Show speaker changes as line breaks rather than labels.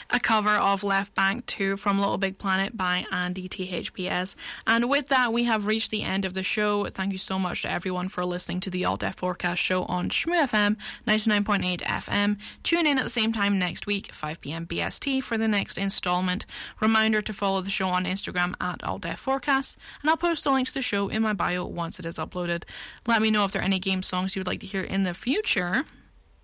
A cover of Left Bank 2 from Little Big Planet by Andy THPS. And with that, we have reached the end of the show. Thank you so much to everyone for listening to the Alt Deaf Forecast show on Shmoo FM 99.8 FM. Tune in at the same time next week, 5 p.m. BST, for the next installment. Reminder to follow the show on Instagram at Alt Deaf Forecast, and I'll post a link to the show in my bio once it is uploaded. Let me know if there are any game songs you would like to hear in the future.